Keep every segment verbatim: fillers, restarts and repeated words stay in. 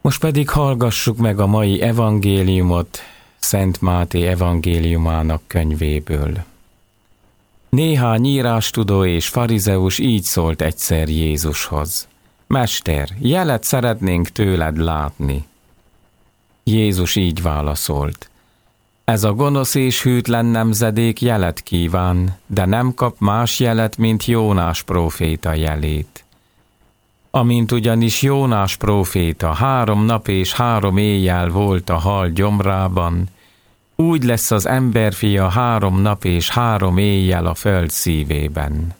Most pedig hallgassuk meg a mai evangéliumot Szent Máté evangéliumának könyvéből. Néhány írástudó és farizeus így szólt egyszer Jézushoz: Mester, jelet szeretnénk tőled látni. Jézus így válaszolt: Ez a gonosz és hűtlen nemzedék jelet kíván, de nem kap más jelet, mint Jónás próféta jelét. Amint ugyanis Jónás próféta három nap és három éjjel volt a hal gyomrában, úgy lesz az emberfia három nap és három éjjel a föld szívében.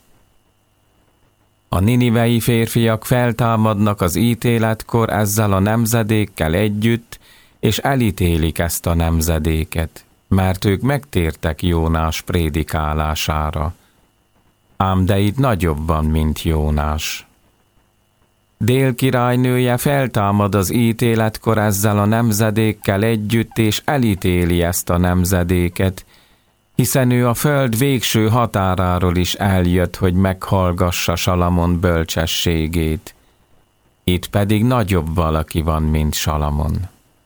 A ninivei férfiak feltámadnak az ítéletkor ezzel a nemzedékkel együtt, és elítélik ezt a nemzedéket, mert ők megtértek Jónás prédikálására. Ám de itt nagyobb van, mint Jónás. Dél királynője feltámad az ítéletkor ezzel a nemzedékkel együtt, és elítéli ezt a nemzedéket, hiszen ő a föld végső határáról is eljött, hogy meghallgassa Salamon bölcsességét. Itt pedig nagyobb valaki van, mint Salamon.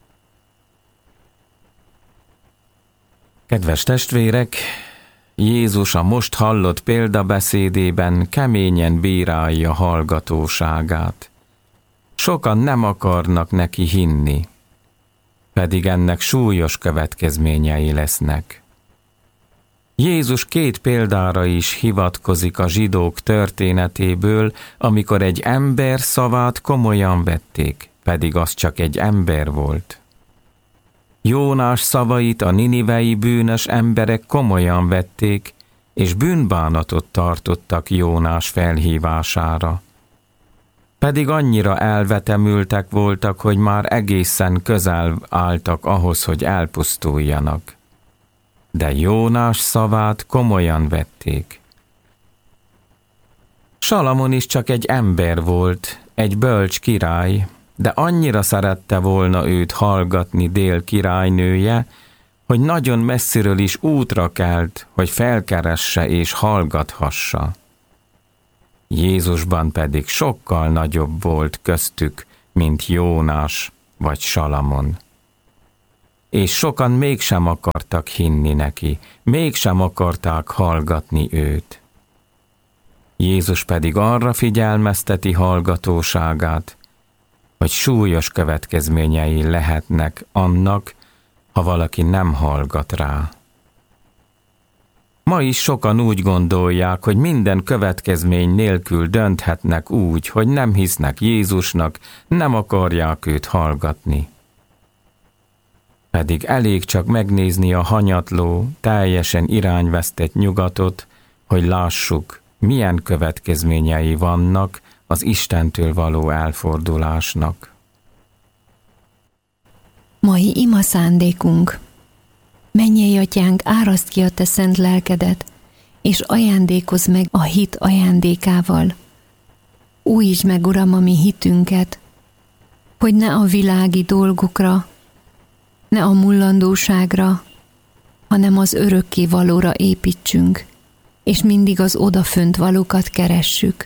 Kedves testvérek, Jézus a most hallott példabeszédében keményen bírálja hallgatóságát. Sokan nem akarnak neki hinni, pedig ennek súlyos következményei lesznek. Jézus két példára is hivatkozik a zsidók történetéből, amikor egy ember szavát komolyan vették, pedig az csak egy ember volt. Jónás szavait a ninivei bűnös emberek komolyan vették, és bűnbánatot tartottak Jónás felhívására. Pedig annyira elvetemültek voltak, hogy már egészen közel álltak ahhoz, hogy elpusztuljanak. De Jónás szavát komolyan vették. Salamon is csak egy ember volt, egy bölcs király, de annyira szerette volna őt hallgatni Dél királynője, hogy nagyon messziről is útra kelt, hogy felkeresse és hallgathassa. Jézusban pedig sokkal nagyobb volt köztük, mint Jónás vagy Salamon. És sokan mégsem akartak hinni neki, mégsem akarták hallgatni őt. Jézus pedig arra figyelmezteti hallgatóságát, hogy súlyos következményei lehetnek annak, ha valaki nem hallgat rá. Ma is sokan úgy gondolják, hogy minden következmény nélkül dönthetnek úgy, hogy nem hisznek Jézusnak, nem akarják őt hallgatni. Pedig elég csak megnézni a hanyatló, teljesen irányvesztett nyugatot, hogy lássuk, milyen következményei vannak az Istentől való elfordulásnak. Mai ima szándékunk: Mennyei Atyánk, áraszd ki a te szent lelkedet, és ajándékozz meg a hit ajándékával. Újítsd meg, Uram, a mi hitünket, hogy ne a világi dolgokra, ne a mullandóságra, hanem az örökké valóra építsünk, és mindig az odafönt valókat keressük.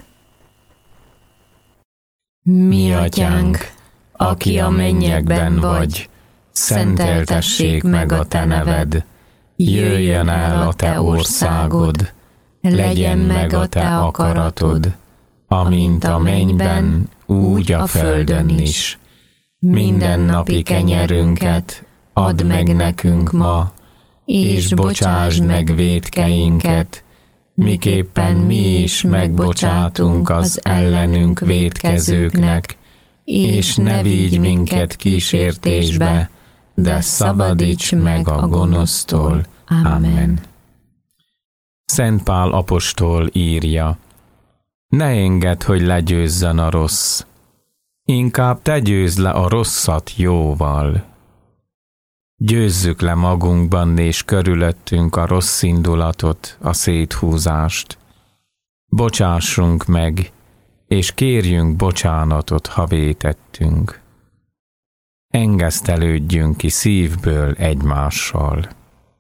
Mi Atyánk, aki a mennyekben vagy, szenteltessék meg a te neved, jöjjön el a te országod, legyen meg a te akaratod, amint a mennyben, úgy a földön is. Mindennapi kenyerünket add meg nekünk ma, és bocsásd meg vétkeinket, miképpen mi is megbocsátunk az ellenünk vétkezőknek, és ne vigy minket kísértésbe, de szabadíts meg a gonosztól. Amen. Szent Pál apostol írja: Ne engedd, hogy legyőzzön a rossz, inkább te győzd le a rosszat jóval. Győzzük le magunkban és körülöttünk a rossz indulatot, a széthúzást. Bocsássunk meg, és kérjünk bocsánatot, ha vétettünk. Engesztelődjünk ki szívből egymással.